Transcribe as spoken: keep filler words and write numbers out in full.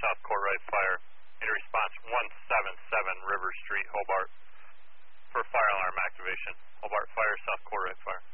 South Courtright Fire. In response, one seven seven River Street, Hobart, for fire alarm activation. Hobart Fire, South Courtright Fire.